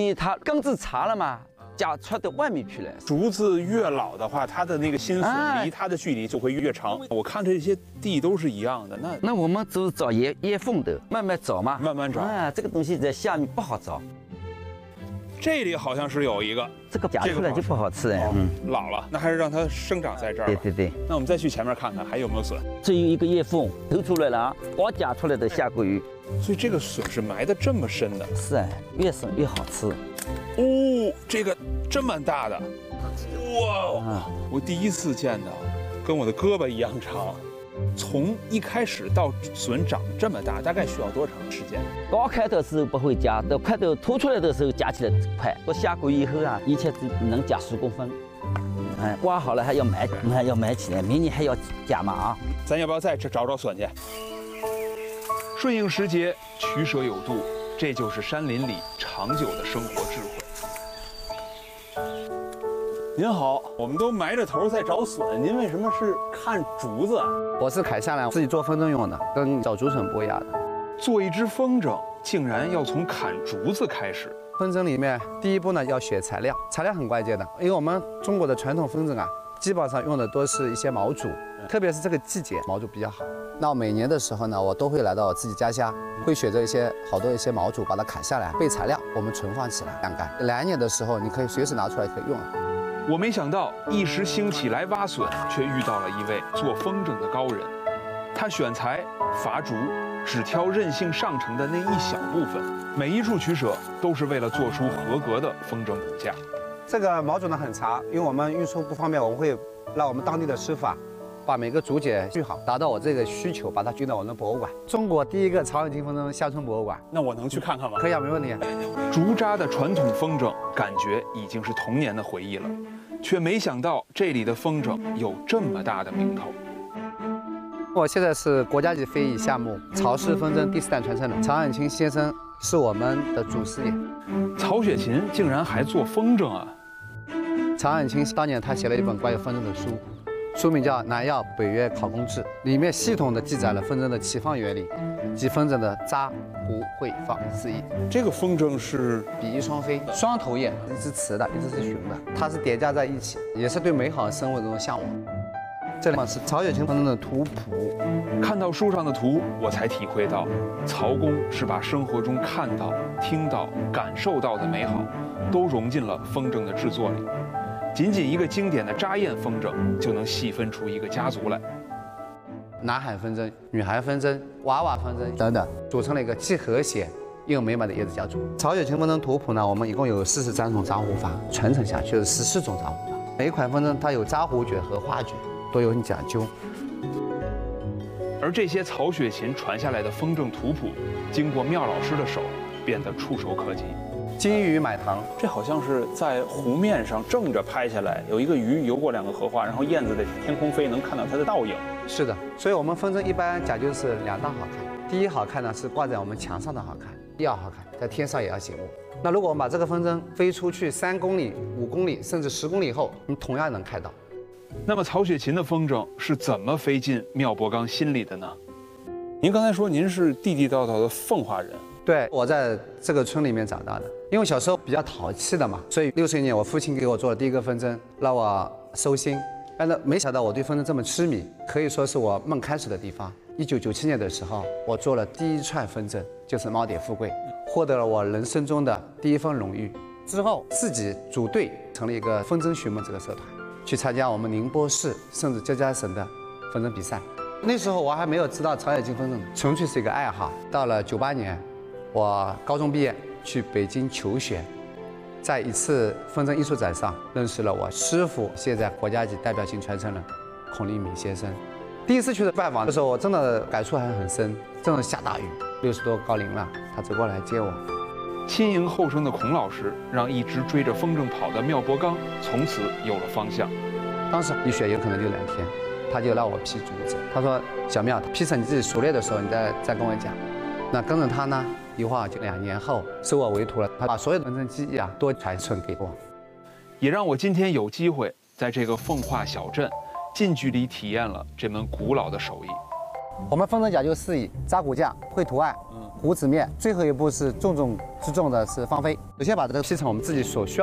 为它根子长了嘛，夹出到外面去了。 竹子越老的话，它的那个新笋离它的距离就会越长。我看这些地都是一样的， 那我们就是找叶缝的，慢慢找嘛， 慢慢找。 这个东西在下面不好找。 这里好像是有一个， 这个夹出来就不好吃哎。 老了，那还是让它生长在这儿。 对。 那我们再去前面看看还有没有笋。 这有一个叶缝头出来了啊，刚夹出来的下过鱼。 所以这个笋是埋得这么深的。 是哎，越深越好吃。 哦，这个这么大的，哇！我第一次见到，跟我的胳膊一样长。从一开始到笋长这么大，大概需要多长时间？ 刚开的时候不会夹，到快到凸出来的时候夹起来快。我下过以后啊，一切只能夹10公分。挖好了还要埋起来，明年还要夹嘛啊！ 咱要不要再找找笋去？顺应时节，取舍有度，这就是山林里长久的生活智慧。您好，我们都埋着头在找笋，您为什么是看竹子啊？ 我是砍下来自己做风筝用的，跟找竹笋不一样的。 做一只风筝，竟然要从砍竹子开始。 风筝里面第一步呢要选材料，材料很关键的，因为我们中国的传统风筝啊，基本上用的都是一些毛竹，特别是这个季节毛竹比较好。那每年的时候呢，我都会来到我自己家乡，会选择好多毛竹，把它砍下来备材料，我们存放起来晾干。来年的时候，你可以随时拿出来可以用。 我没想到一时兴起来挖笋，却遇到了一位做风筝的高人。他选材伐竹，只挑韧性上乘的那一小部分，每一处取舍都是为了做出合格的风筝骨架。 这个毛竹呢很长，因为我们运输不方便，我们会让我们当地的师傅把每个竹节锯好，达到我这个需求，把它运到我们的博物馆。中国第一个曹永金风筝乡村博物馆。 那我能去看看吗？ 可以啊，没问题。 竹扎的传统风筝，感觉已经是童年的回忆了，却没想到这里的风筝有这么大的名头。 我现在是国家级非遗项目曹氏风筝第4代传承人，曹永清先生是我们的祖师爷。 曹雪芹竟然还做风筝啊！ 曹永清当年他写了一本关于风筝的书，书名叫《南药北岳考工志》，里面系统的记载了风筝的起放原理及风筝的扎、糊、会、放4艺。 这个风筝是比翼双飞，双头雁，一只雌的，一只是雄的，它是叠加在一起，也是对美好的生活中的向往。这里是曹雪芹风筝的图谱。 看到书上的图，我才体会到，曹公是把生活中看到、听到、感受到的美好，都融进了风筝的制作里。仅仅一个经典的扎雁风筝，就能细分出一个家族来。 男孩风筝、女孩风筝、娃娃风筝等等，组成了一个既和谐又美满的叶子家族。曹雪芹风筝图谱呢，我们一共有43种扎糊法，传承下去有14种扎糊法。每一款风筝它有扎糊诀和画诀，都有很讲究。 而这些曹雪芹传下来的风筝图谱，经过妙老师的手，变得触手可及。 金鱼买糖， 这好像是在湖面上正着拍下来，有一个鱼游过2个荷花，然后燕子在天空飞，能看到它的倒影。 是的，所以我们风筝一般讲究是2大好看。第一好看呢是挂在我们墙上的好看，第2好看在天上也要醒目。那如果我们把这个风筝飞出去3公里、5公里甚至10公里后，你同样能看到。 那么曹雪芹的风筝是怎么飞进妙伯刚心里的呢？您刚才说您是地地道道的奉化人。 对，我在这个村里面长大的，因为小时候比较淘气的嘛，所以60年我父亲给我做了第一个风筝，让我收心。但是没想到我对风筝这么痴迷，可以说是我梦开始的地方。1997年的时候，我做了第一串风筝，就是猫蝶富贵，获得了我人生中的第一份荣誉。之后自己组队成立一个风筝寻梦这个社团，去参加我们宁波市甚至浙江省的风筝比赛。那时候我还没有知道曹雪芹风筝，纯粹是一个爱好。到了98年。我高中毕业去北京求学，在一次风筝艺术展上认识了我师傅，现在国家级代表性传承人孔立敏先生。第一次去的拜访的时候，我真的感触还很深。正是下大雨，60多高龄了，他走过来接我。 亲迎后生的孔老师，让一直追着风筝跑的妙伯刚从此有了方向。 当时一学有可能就2天，他就让我劈竹子。他说：“小妙，劈成你自己熟练的时候，你再跟我讲。”那跟着他呢，一晃就2年后收我为徒了。他把所有的风筝技艺都传承给我， 也让我今天有机会在这个奉化小镇近距离体验了这门古老的手艺。 我们风筝讲究4艺：扎骨架、绘图案、 糊纸面，最后一步是重中之重的是放飞。首先把这个劈成我们自己所需要